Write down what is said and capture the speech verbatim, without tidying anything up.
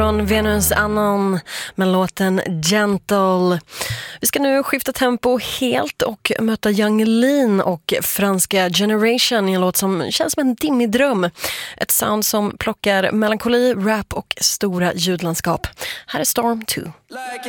från Venus Anon med låten Gentle. Vi ska nu skifta tempo helt och möta Yung Lean och franska Generation i en låt som känns som en dimmig dröm. Ett sound som plockar melankoli, rap och stora ljudlandskap. Här är Storm två.